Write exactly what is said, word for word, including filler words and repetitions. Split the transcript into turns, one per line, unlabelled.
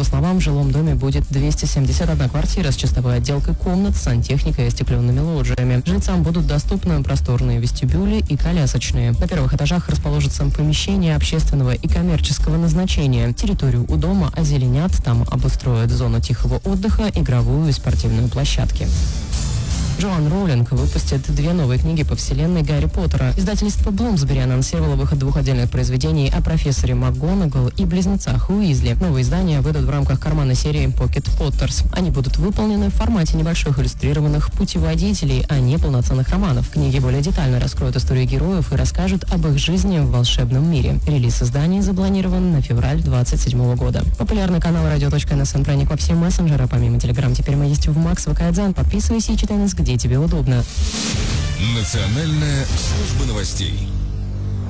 его словам, в жилом доме будет двести семьдесят одна квартира с чистовой отделкой комнат, сантехникой и остекленными лоджиями. Жильцам будут доступны просторные вестибюли и колясочные. На первых этажах расположатся помещения общественного и коммерческого назначения. Территорию у дома озеленят, там обустроят зону тихого отдыха, игровую и спортивную площадки. Джоан Роулинг выпустит две новые книги по вселенной Гарри Поттера. Издательство Блумсбери анонсировало выход двух отдельных произведений о профессоре МакГонагал и близнецах Уизли. Новые издания выйдут в рамках карманной серии Pocket Potters. Они будут выполнены в формате небольших иллюстрированных путеводителей, а не полноценных романов. Книги более детально раскроют историю героев и расскажут об их жизни в волшебном мире. Релиз издания запланирован на февраль двадцать седьмого года. Популярный канал радио.нсн проник во все мессенджеры. Помимо Telegram теперь мы есть в Макс, ВК и Дзен. Подписывайся и читай нас где тебе удобно.
Национальная служба новостей.